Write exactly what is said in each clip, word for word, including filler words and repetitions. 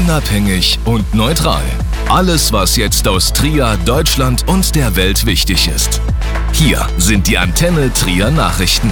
unabhängig und neutral. Alles, was jetzt aus Trier, Deutschland und der Welt wichtig ist. Hier sind die Antenne Trier Nachrichten.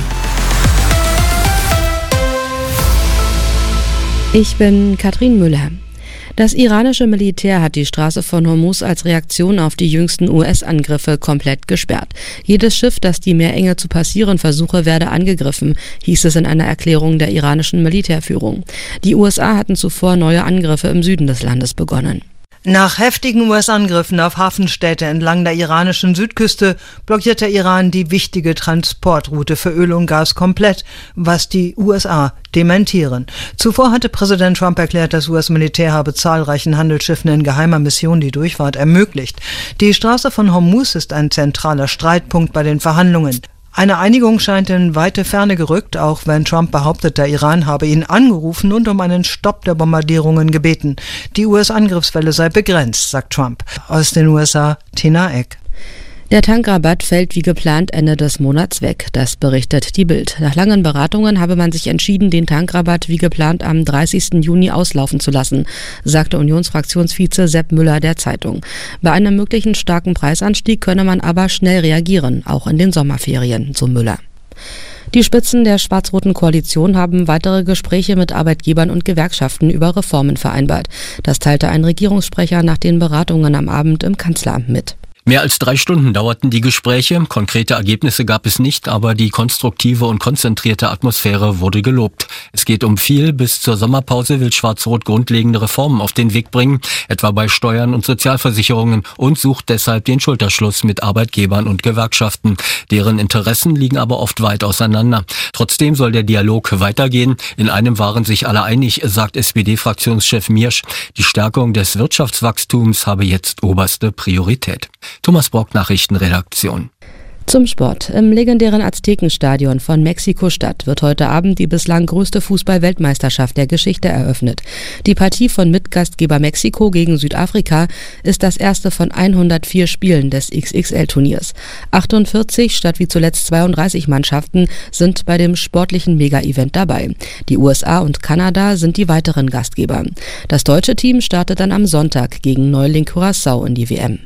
Ich bin Katrin Müller. Das iranische Militär hat die Straße von Hormuz als Reaktion auf die jüngsten U S-Angriffe komplett gesperrt. Jedes Schiff, das die Meerenge zu passieren versuche, werde angegriffen, hieß es in einer Erklärung der iranischen Militärführung. Die U S A hatten zuvor neue Angriffe im Süden des Landes begonnen. Nach heftigen U S-Angriffen auf Hafenstädte entlang der iranischen Südküste blockiert der Iran die wichtige Transportroute für Öl und Gas komplett, was die U S A dementieren. Zuvor hatte Präsident Trump erklärt, das U S-Militär habe zahlreichen Handelsschiffen in geheimer Mission die Durchfahrt ermöglicht. Die Straße von Hormuz ist ein zentraler Streitpunkt bei den Verhandlungen. Eine Einigung scheint in weite Ferne gerückt, auch wenn Trump behauptet, der Iran habe ihn angerufen und um einen Stopp der Bombardierungen gebeten. Die U S-Angriffswelle sei begrenzt, sagt Trump. Aus den U S A, Tina Eck. Der Tankrabatt fällt wie geplant Ende des Monats weg, das berichtet die Bild. Nach langen Beratungen habe man sich entschieden, den Tankrabatt wie geplant am dreißigsten Juni auslaufen zu lassen, sagte Unionsfraktionsvize Sepp Müller der Zeitung. Bei einem möglichen starken Preisanstieg könne man aber schnell reagieren, auch in den Sommerferien, so Müller. Die Spitzen der schwarz-roten Koalition haben weitere Gespräche mit Arbeitgebern und Gewerkschaften über Reformen vereinbart. Das teilte ein Regierungssprecher nach den Beratungen am Abend im Kanzleramt mit. Mehr als drei Stunden dauerten die Gespräche. Konkrete Ergebnisse gab es nicht, aber die konstruktive und konzentrierte Atmosphäre wurde gelobt. Es geht um viel. Bis zur Sommerpause will Schwarz-Rot grundlegende Reformen auf den Weg bringen, etwa bei Steuern und Sozialversicherungen, und sucht deshalb den Schulterschluss mit Arbeitgebern und Gewerkschaften. Deren Interessen liegen aber oft weit auseinander. Trotzdem soll der Dialog weitergehen. In einem waren sich alle einig, sagt S P D-Fraktionschef Miersch. Die Stärkung des Wirtschaftswachstums habe jetzt oberste Priorität. Thomas Brock, Nachrichtenredaktion. Zum Sport. Im legendären Aztekenstadion von Mexiko-Stadt wird heute Abend die bislang größte Fußball-Weltmeisterschaft der Geschichte eröffnet. Die Partie von Mitgastgeber Mexiko gegen Südafrika ist das erste von hundertvier Spielen des X X L-Turniers. achtundvierzig statt wie zuletzt zweiunddreißig Mannschaften sind bei dem sportlichen Mega-Event dabei. Die U S A und Kanada sind die weiteren Gastgeber. Das deutsche Team startet dann am Sonntag gegen Neuling Curaçao in die W M.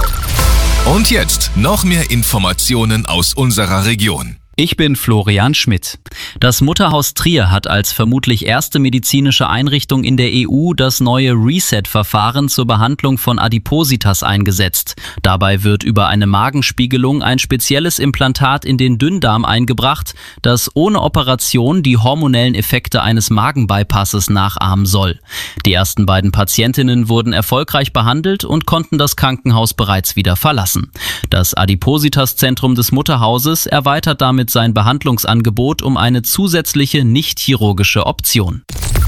Und jetzt noch mehr Informationen aus unserer Region. Ich bin Florian Schmidt. Das Mutterhaus Trier hat als vermutlich erste medizinische Einrichtung in der E U das neue Reset-Verfahren zur Behandlung von Adipositas eingesetzt. Dabei wird über eine Magenspiegelung ein spezielles Implantat in den Dünndarm eingebracht, das ohne Operation die hormonellen Effekte eines Magenbypasses nachahmen soll. Die ersten beiden Patientinnen wurden erfolgreich behandelt und konnten das Krankenhaus bereits wieder verlassen. Das Adipositas-Zentrum des Mutterhauses erweitert damit sein Behandlungsangebot um eine zusätzliche nicht-chirurgische Option.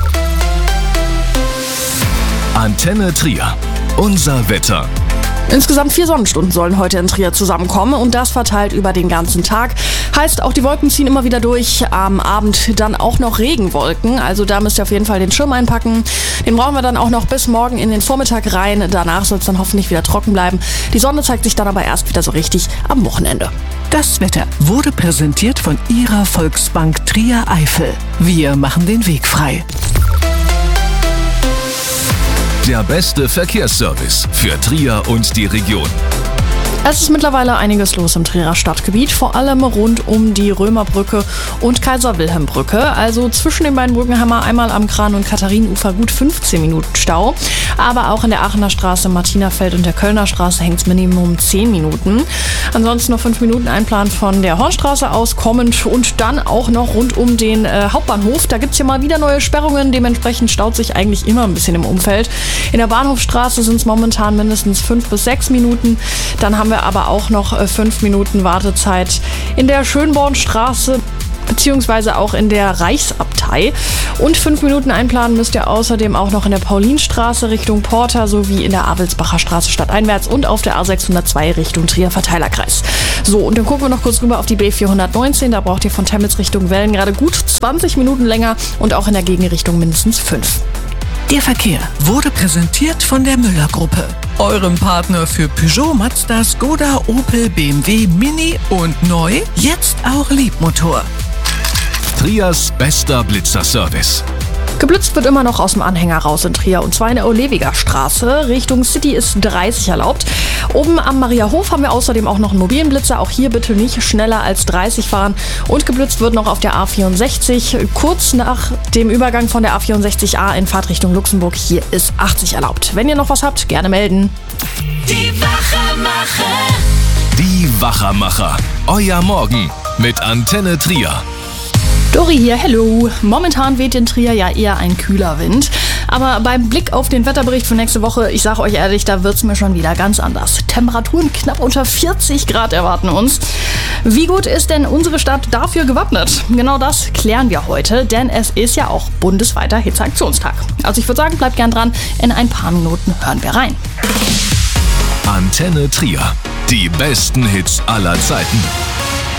Antenne Trier. Unser Wetter. Insgesamt vier Sonnenstunden sollen heute in Trier zusammenkommen und das verteilt über den ganzen Tag. Heißt, auch die Wolken ziehen immer wieder durch. Am Abend dann auch noch Regenwolken. Also da müsst ihr auf jeden Fall den Schirm einpacken. Den brauchen wir dann auch noch bis morgen in den Vormittag rein. Danach soll es dann hoffentlich wieder trocken bleiben. Die Sonne zeigt sich dann aber erst wieder so richtig am Wochenende. Das Wetter wurde präsentiert von Ihrer Volksbank Trier Eifel. Wir machen den Weg frei. Der beste Verkehrsservice für Trier und die Region. Es ist mittlerweile einiges los im Trierer Stadtgebiet, vor allem rund um die Römerbrücke und Kaiser-Wilhelm-Brücke. Also zwischen den beiden Brücken haben wir einmal am Kran- und Katharinenufer gut fünfzehn Minuten Stau. Aber auch in der Aachener Straße, Martinafeld und der Kölner Straße hängt es Minimum zehn Minuten. Ansonsten noch fünf Minuten Einplan von der Hornstraße aus kommend und dann auch noch rund um den äh, Hauptbahnhof. Da gibt es ja mal wieder neue Sperrungen, dementsprechend staut sich eigentlich immer ein bisschen im Umfeld. In der Bahnhofstraße sind es momentan mindestens fünf bis sechs Minuten. Dann haben wir aber auch noch fünf Minuten Wartezeit in der Schönbornstraße beziehungsweise auch in der Reichsabtei. Und fünf Minuten einplanen müsst ihr außerdem auch noch in der Paulinstraße Richtung Porta sowie in der Avelsbacher Straße stadteinwärts und auf der A sechshundertzwei Richtung Trier Verteilerkreis. So, und dann gucken wir noch kurz rüber auf die B vierhundertneunzehn. Da braucht ihr von Temmitz Richtung Wellen gerade gut zwanzig Minuten länger und auch in der Gegenrichtung mindestens fünf. Der Verkehr wurde präsentiert von der Müller-Gruppe, eurem Partner für Peugeot, Mazda, Skoda, Opel, B M W, Mini und neu, jetzt auch Liebmotor. Triers bester Blitzerservice. Geblitzt wird immer noch aus dem Anhänger raus in Trier, und zwar in der Olewiger Straße. Richtung City ist dreißig erlaubt. Oben am Mariahof haben wir außerdem auch noch einen mobilen Blitzer. Auch hier bitte nicht schneller als dreißig fahren. Und geblitzt wird noch auf der A vierundsechzig, kurz nach dem Übergang von der A vierundsechzig A in Fahrtrichtung Luxemburg. Hier ist achtzig erlaubt. Wenn ihr noch was habt, gerne melden. Die Wachermacher. Die Wachermacher. Euer Morgen mit Antenne Trier. Dori hier, hello. Momentan weht in Trier ja eher ein kühler Wind. Aber beim Blick auf den Wetterbericht für nächste Woche, ich sage euch ehrlich, da wird's mir schon wieder ganz anders. Temperaturen knapp unter vierzig Grad erwarten uns. Wie gut ist denn unsere Stadt dafür gewappnet? Genau das klären wir heute, denn es ist ja auch bundesweiter Hitzeaktionstag. Also ich würde sagen, bleibt gern dran. In ein paar Minuten hören wir rein. Antenne Trier. Die besten Hits aller Zeiten.